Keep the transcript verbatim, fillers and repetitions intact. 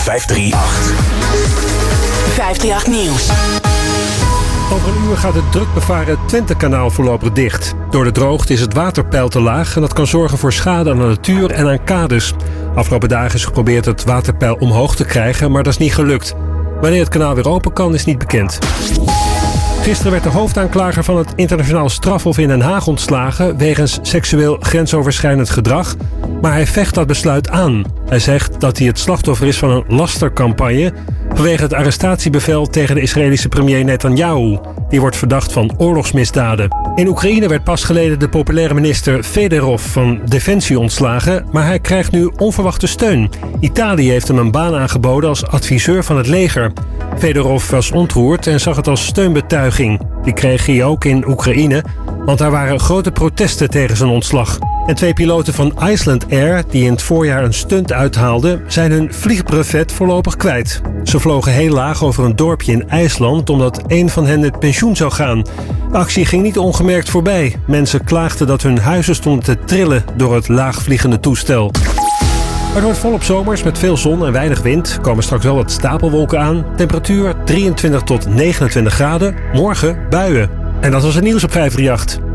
vijfhonderdachttien. vijfhonderdachttien Nieuws. Over een uur gaat het druk bevaren Twentekanaal voorlopig dicht. Door de droogte is het waterpeil te laag en dat kan zorgen voor schade aan de natuur en aan kades. Afgelopen dagen is geprobeerd het waterpeil omhoog te krijgen, maar dat is niet gelukt. Wanneer het kanaal weer open kan, is niet bekend. Gisteren werd de hoofdaanklager van het internationaal strafhof in Den Haag ontslagen wegens seksueel grensoverschrijdend gedrag, maar hij vecht dat besluit aan. Hij zegt dat hij het slachtoffer is van een lastercampagne vanwege het arrestatiebevel tegen de Israëlische premier Netanyahu. Die wordt verdacht van oorlogsmisdaden. In Oekraïne werd pas geleden de populaire minister Fedorov van Defensie ontslagen, maar hij krijgt nu onverwachte steun. Italië heeft hem een baan aangeboden als adviseur van het leger. Fedorov was ontroerd en zag het als steunbetuiging. Die kreeg hij ook in Oekraïne, want daar waren grote protesten tegen zijn ontslag. En twee piloten van Iceland Air, die in het voorjaar een stunt uithaalden, zijn hun vliegbrevet voorlopig kwijt. Ze vlogen heel laag over een dorpje in IJsland omdat één van hen met pensioen zou gaan. De actie ging niet ongemerkt voorbij. Mensen klaagden dat hun huizen stonden te trillen door het laagvliegende toestel. Het wordt volop zomers met veel zon en weinig wind. Komen straks wel wat stapelwolken aan. Temperatuur drieëntwintig tot negenentwintig graden. Morgen buien. En dat was het nieuws op vijfhonderdachttien.